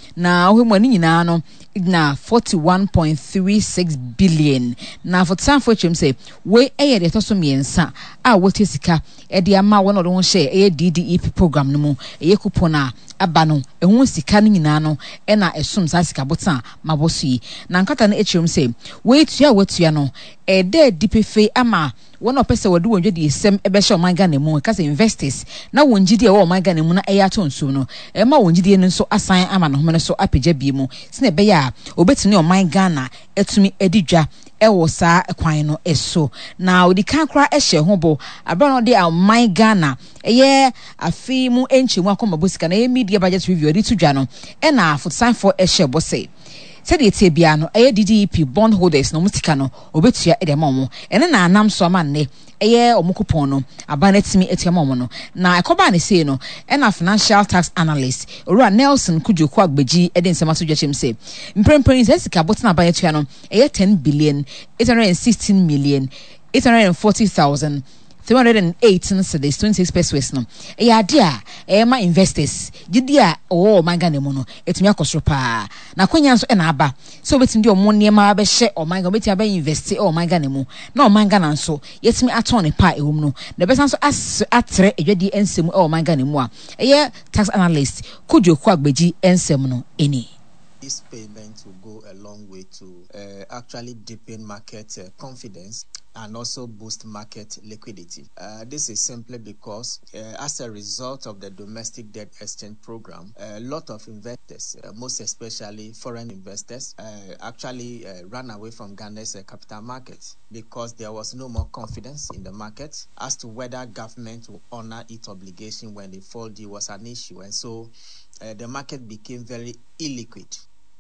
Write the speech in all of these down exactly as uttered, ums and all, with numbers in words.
na wo mo ni nyina no na forty-one point three six billion na for time for chim say we eye de to so miensa a wote sika e de ama wo no do ho share eye D D E P program no mu eye coupon a aba no ehun sika ni nyina no e na esum sa sika botan mabosu na nkata na echim say we tua watua no e de dipefe ama one of person would do when you sem ebesha my Ghana mu because investors na wonjidi e wo my Ghana mu na e ya to nso no e ma wonjidi no so asan ama no home no so apagya bi mu sine be ya obetini o my Ghana etumi edidwa e wo saa kwan no eso na odi kan kra e hye ho bo abra no de a my Ghana eye afi mu enchi mu akoma bosika na e media budget review edi tudwa no e na futsan for e hye bo say said it bia no eye D D E P bond holders no mutika no obetua e de mamu ene na anam so amanne eye omukupon no abanatimi etia mamu no na ekoba ne sei no e na financial tax analyst Ora Nelson Kujoku Agbeji e de nsema so dwachem say mprempren sika botina abanatua no eye ten billion eight hundred sixteen million eight hundred forty thousand three hundred eighteen cedis twenty-six pesos no e ya dia e ma investors gidia o manga ne mu no etumi akosoro pa na kwanya nso e na aba so betimi di omo ne ma ba hye o manga betimi aba invest o manga ne mu na o manga na nso yetimi aton ne pa e wom no na be sanso atre edwadi ensem o manga ne mu a eye tax analyst Kujoku Agbeji ensem no eni. This payment will go a long way to uh, actually deepen market uh, confidence and also boost market liquidity. Uh, this is simply because uh, as a result of the domestic debt exchange program, a lot of investors, uh, most especially foreign investors, uh, actually uh, ran away from Ghana's uh, capital market because there was no more confidence in the market as to whether government will honor its obligation when the fall due was an issue. And so uh, the market became very illiquid.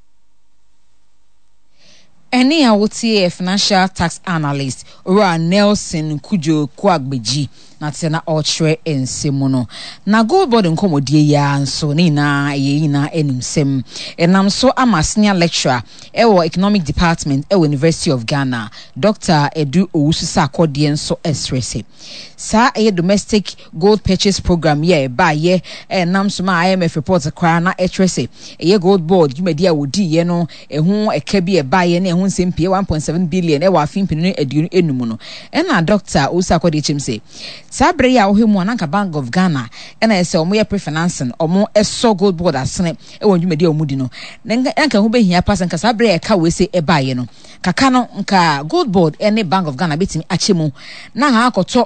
Any awoti financial tax analyst Ora Nelson Kujoku Agbeji na tena ochre ensemuno na gold board nkomodie ya nso ni na ye na enimsem enam so ama senior lecturer ewo economic department ewo University of Ghana Doctor Edu Owususa Akodie nso esrese sa e domestic gold purchase program ye ba ye enam so ma I M F report kra na etrese ye gold board jumedi a wodi ye no ehu eka bi e ba ye na ehu nsempie one point seven billion ewo afimpinu eduनु enum no ena Doctor Owususa Akodie chimse sabre ya ohemu ananka Bank of Ghana ena ese omo ye pre-financing omo eso gold board asene e wonjumedi omudi no nka hu behia pass nka sabre ya ka we se e baye no kaka no nka gold board ene Bank of Ghana betimi achemu na ha akoto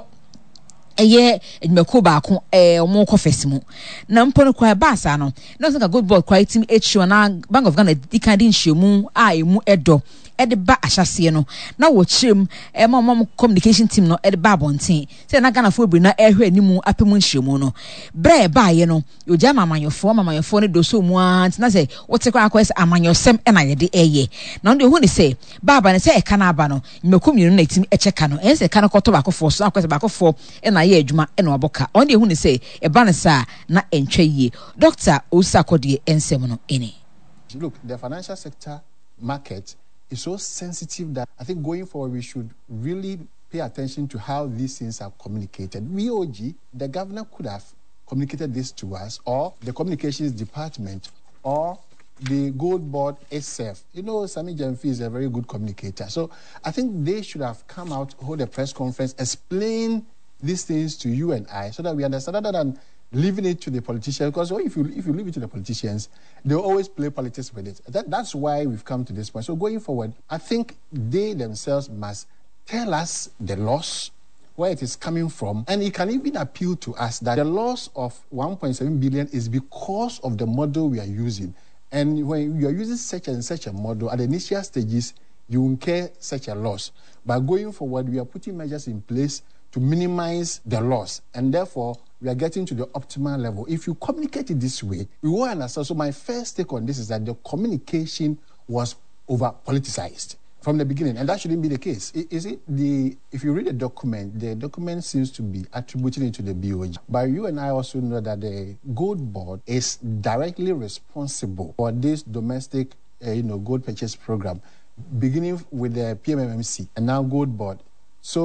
eye edwumako baako eh omo kofesi mu na mpono kwa baasa no na nka gold board kwa itimi echi na Bank of Ghana dikadi nhwemu a emu edo ede ba ahyase no na wo chirem e ma mom communication team no ede ba bonten se na Ghana fo bi na ehwe animu apemu nhwemu no bre ba ye no oja mamanyofo mamanyofo ne doso mu anti na se wote kwa akwese amanyosem e na ye de eye na ndo hu ne se baba ne se e kana aba no nmekomiro na itimi echeka no e se kana koto ba kofo so akwese ba kofo e na ye adwuma e na oboka on de hu ne se e ba ne sa na entwa yie Doctor Owususa Akodie ensem no eni. Look, the financial sector market is so sensitive that I think going forward we should really pay attention to how these things are communicated. B O G, the governor could have communicated this to us, or the communications department, or the gold board itself. You know, Sami Jamfi is a very good communicator. So I think they should have come out, hold a press conference, explain these things to you and I so that we understand, rather than leaving it to the politicians, because if you if you leave it to the politicians, they'll always play politics with it. That, that's why we've come to this point. So going forward, I think they themselves must tell us the loss, where it is coming from, and it can even appeal to us that the loss of one point seven billion is because of the model we are using. And when you are using such and such a model, at the initial stages, you incur such a loss. But going forward, we are putting measures in place to minimize the loss, and therefore we are getting to the optimal level. If you communicate it this way, we will understand. So my first take on this is that the communication was over politicized from the beginning, and that shouldn't be the case. Is it the if you read the document, the document seems to be attributing it to the B O G. But you and I also know that the gold board is directly responsible for this domestic, uh, you know, gold purchase program, beginning with the P M M M C and now gold board. So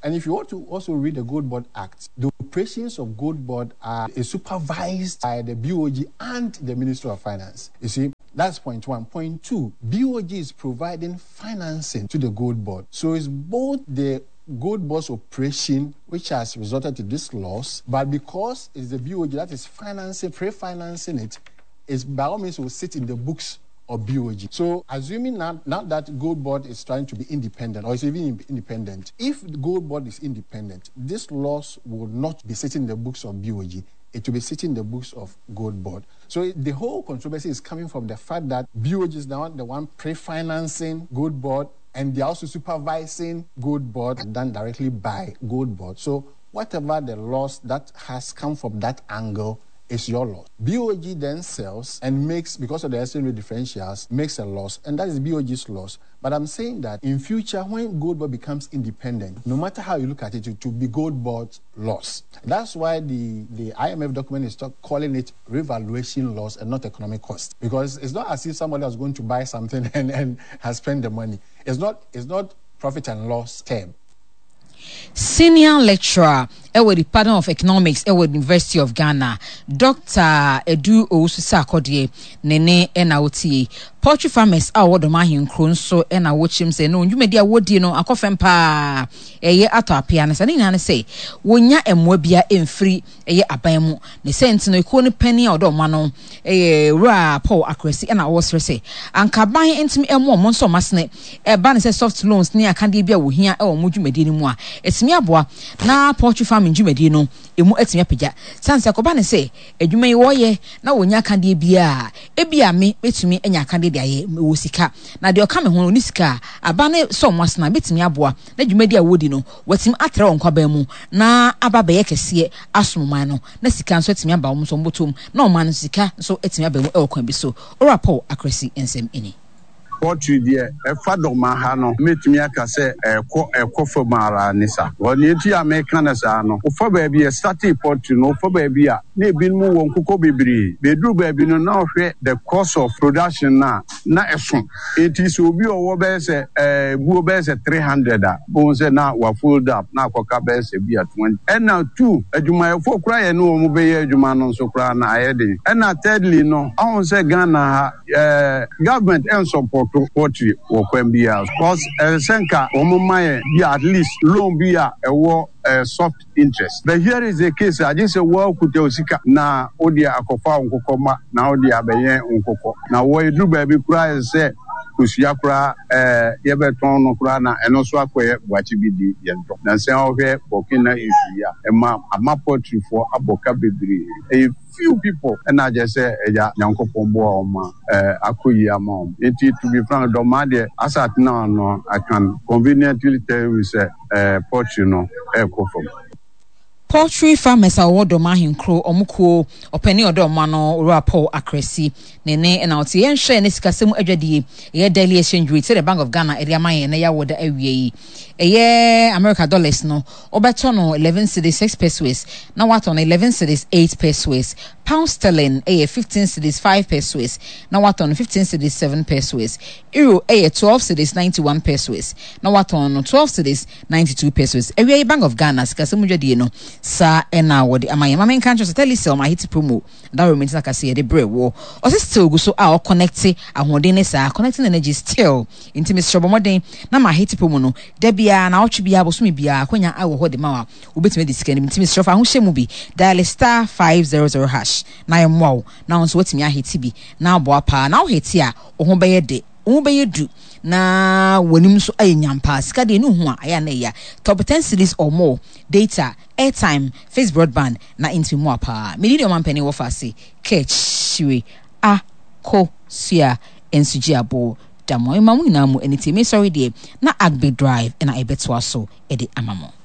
And if you want to also read the Gold Board Act, the operations of Gold Board are supervised by the B O G and the Ministry of Finance. You see, that's point one. Point two, B O G is providing financing to the Gold Board. So it's both the Gold Board's operation which has resulted to this loss, but because it's the B O G that is financing, pre-financing it, it's by all means will sit in the books of B O G. So assuming now, now that Gold Board is trying to be independent, or is even independent, if the Gold Board is independent, this loss will not be sitting in the books of B O G. It will be sitting in the books of Gold Board. So it, the whole controversy is coming from the fact that B O G is now the one pre-financing Gold Board, and they're also supervising Gold Board done directly by Gold Board. So whatever the loss that has come from that angle is your loss. B O G then sells and makes, because of the exchange rate differentials, makes a loss, and that is B O G's loss. But I'm saying that in future, when Gold Board becomes independent, no matter how you look at it, it will be Gold Board's loss. That's why the, the I M F document is calling it revaluation loss and not economic cost. Because it's not as if somebody was going to buy something and, and has spent the money. It's not, it's not profit and loss term. Senior lecturer at the Department of Economics at the University of Ghana, Doctor Edu Owusu-Sarkodie, Nene Enauti. Poultry farmers are what the mahin so and I watch him say, no, you may dear wood, you know, a coffin pa a year at our pianist. And in say, when ya and webia in free a year abamo, the sense no corner penny or domano, a ra poor accuracy, and I was say, and cabine into me a more monster masne, a banner soft loans near Candibia will hear or muju medinimoa. It's me aboa na poultry farm in Jumedino, emu etime pija. Sansa Kobane say, a you may warrior, now when ya candibia, ebia me, betumi enya candid. Wusika na de okame ho ni sika abane so mwasna betimi aboa na dwumadi awodi no watim atra onkwa mu na ababe ye kese asomman no na sika nso etimi aba wo so mbotom na oman sika nso etimi aba mu e okwan bi so orapo akresi ensem ini Poultry dear, a fadoma hano, met me a casse, a coffer mara nissa. Or near to Americanasano, for baby a stati poultry, no for baby, ne bin mu won kuko bibri. Be do baby no now the cost of production na na esun. It is ubi or wobes a buobes a three hundred. Bones na were fold up, na coca-bes a be at one. And now two, a juma for cry and no mobile juman so cry na heading. And now thirdly, no, I won't say Ghana government and support. Poultry or Quembia. Because a Senka or Mumaya be at least loan be a war soft interest. But here is the case. I just say, well, could you see na Odia Akofa Unkokoma, now Odia Bayen Unkoko. Now, what you do, baby, cry say, Kusiakra, Yebeton,Okrana, and also acquire what you be the Yento. Now, say, okay, Bokina is here, and a map poultry for a boca baby. A few people, and I just say, Yanko Pombo, Akuya mom. It is to be frank, Domade, as at now, no, I can conveniently tell you, say, poultry, no, a coffin. Poultry farmers are what domahin crow or muko or penny or domano or rapo accuracy. Nene and out the share Niscasum Ejadi, a year daily exchange rate, the Bank of Ghana, a Yamai and a Yawood area. A year America dollars no, or batono eleven cedis six pesos. Now what on eleven cedis eight pesos. Pound sterling a fifteen cedis five pesos. Now what on fifteen cedis seven pesos. Euro a twelve cedis ninety one pesos. Now what on twelve cedis ninety two pesos. A year Bank of Ghana, Scasum Jadino. Sa ena wodi amaya mama nka ncho tell sell my hit promo that remains like I say the brew wo o still go so our connect ahode ne sa connecting energy still into Mister Bomoden na my hit promo no da bia na otwe bia boso me bia akonya awo hode ma wa obetime disika ne Mister Fa ho hyemu bi dial star five hundred hash na yemwa na onso wetimi ahiti bi na abo apa na wo hiti a wo ho beye de wo beye du na wonim so ayanyampa sika de no ho a aya na ya top ten cities or more data airtime face broadband na into mo apa medium company wo fa se ketchwe a ko sia ensuji abo damo imamu na mu enitime sorry de na agbe drive na ebetwa so e de amamo.